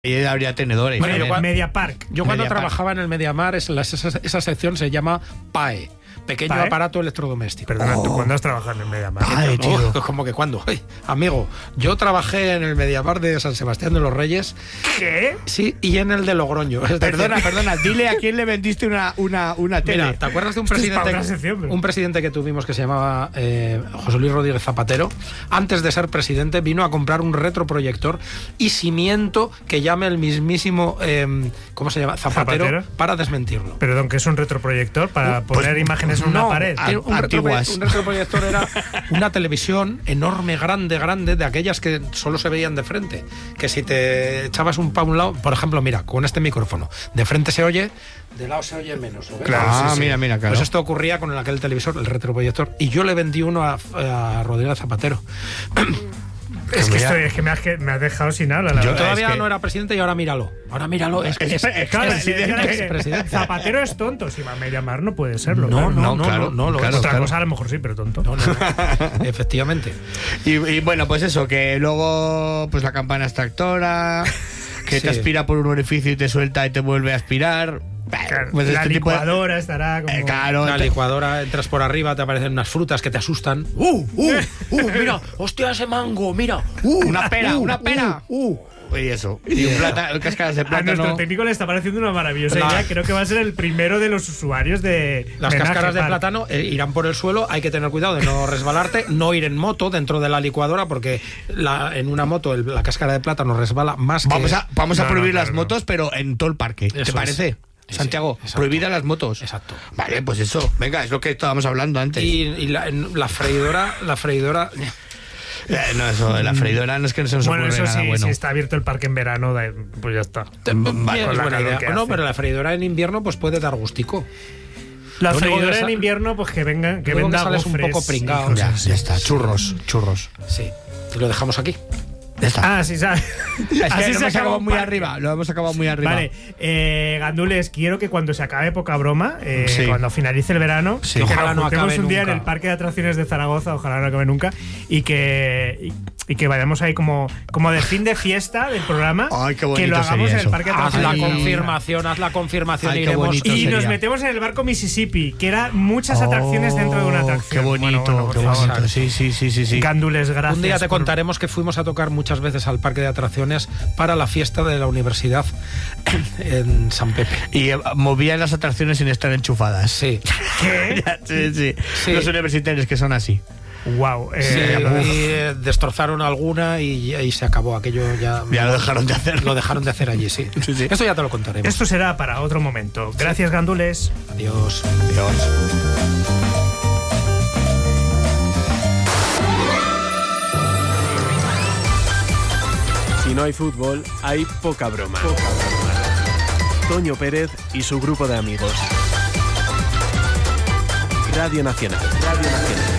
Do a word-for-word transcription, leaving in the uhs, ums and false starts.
Y habría tenedores. Bueno, yo cuando, Media Park. Yo cuando Media trabajaba Park. en el Mediamar, esa, esa, esa sección se llama P A E, pequeño ¿P A E? aparato electrodoméstico. Perdona, Oh. ¿tú cuándo has trabajado en el Mediamar? Ay, tío. Oh, ¿cómo que cuándo? Ay, amigo, yo trabajé en el Mediamar de San Sebastián de los Reyes. ¿Qué? Sí, y en el de Logroño. Es Perdona, decir, perdona, dile a quién le vendiste una, una, una tele. Mira, ¿te acuerdas de un Esto es presidente, para otra sección, pero- un presidente que tuvimos que se llamaba eh, José Luis Rodríguez Zapatero? Antes de ser presidente vino a comprar un retroproyector y cimiento que llame el mismísimo, eh, ¿cómo se llama? Zapatero, ¿Zapatero? para desmentirlo. Perdón, ¿qué es un retroproyector? ¿Para Pues, poner imágenes en una No, pared? eh, un, Antiguas. retroproye- un retroproyector era una televisión enorme, grande, grande, de aquellas que solo se veían de frente. Que si te echabas un pa' un lado, por ejemplo, mira, con este micrófono, de frente se oye, de lado se oye menos. ¿lo ves? Claro, ah, sí, sí. mira, mira, claro. Pues esto ocurría con aquel televisor, el retroproyector, y yo le vendí uno a, a Rodríguez Zapatero. Es que, Mira. estoy, es que me, has, que me has dejado sin habla, la Yo verdad. Todavía es que- no era presidente y ahora míralo. Ahora míralo. Es, Es- es- es- Claro, presidente. es que Expresidente. Zapatero es tonto, si va a Mediamar no puede serlo. No, claro. no, no, claro, no, no, lo claro. es. Otra cosa a lo mejor sí, pero tonto. No, no, no. Efectivamente. Y, y bueno, pues eso, que luego pues la campana extractora, que Sí. te aspira por un orificio y te suelta y te vuelve a aspirar. Claro, Pues la este tipo de- licuadora estará como... Eh, claro, La te- licuadora, entras por arriba, te aparecen unas frutas que te asustan. ¡Uh! ¡Uh! ¡Uh! ¡Mira! ¡Hostia, ese mango! ¡Mira! ¡Uh! una pera, uh, una pera. ¡Uh! uh. Y eso. Y un plátano, cáscaras de A nuestro plátano. técnico le está pareciendo una maravillosa La- idea. Creo que va a ser el primero de los usuarios de Las Menaje cáscaras de Park. plátano eh, irán por el suelo, hay que tener cuidado de no resbalarte, no ir en moto dentro de la licuadora porque la, en una moto el- la cáscara de plátano resbala más Vamos que... a, vamos a No, prohibir no, las claro, no. motos, pero en todo el parque. Eso ¿Te es. parece? Sí, Santiago, exacto. prohibidas las motos. Exacto. Vale, pues eso. Venga, es lo que estábamos hablando antes. Y, y la, en la freidora, la freidora... Eh, no, eso, de la freidora no es que no se nos Bueno, ocurre eso nada sí, bueno. si está abierto el parque en verano, da- pues ya está. Te- Vale, bien, con es la buena calor idea. que No, hace. pero la freidora en invierno pues puede dar gustico. La Lo único freidora que en sa- invierno, pues que venga, que Luego que venda sales un gofres poco pringao. y Ya, cosas ya así. está. Churros, churros. Sí. Y lo dejamos aquí. Ya está. Ah, sí, ¿sabes? es Así que lo se hemos acaba acabado un muy parque. arriba. Lo hemos acabado muy arriba. Vale, eh, Gandules, quiero que cuando se acabe Poca Broma, eh, Sí. cuando finalice el verano, Sí. que Ojalá nos no juntemos acabe un día nunca. en el Parque de Atracciones de Zaragoza, ojalá no acabe nunca, y que, y, y que vayamos ahí como, como de fin de fiesta del programa, Ay, qué que bonito lo hagamos sería en el eso. Parque de Haz la Atracciones. de Zaragoza. confirmación, haz la confirmación Ay, y qué iremos. bonito. Y sería. nos metemos en el barco Mississippi, que era muchas atracciones dentro de una Oh, atracción. Qué bonito, Bueno, bueno, por qué favor. bonito. Sí, sí, sí, sí. sí. Gandules, gracias. Un día te por- contaremos que fuimos a tocar muchas veces al parque de atracciones para la fiesta de la universidad en San Pepe. Y eh, movían las atracciones sin estar enchufadas. Sí. ¿Qué? sí, sí, Sí. Los universitarios que son así. Wow. Sí, Eh, y eh, destrozaron alguna y, y se acabó aquello ya. Ya lo dejaron de hacer. Lo dejaron de hacer allí, sí. Sí, sí. Esto ya te lo contaremos. Esto será para otro momento. Gracias, Gandules. Adiós. Dios. Si no hay fútbol, hay poca broma. Toño Pérez y su grupo de amigos. Radio Nacional. Radio Nacional.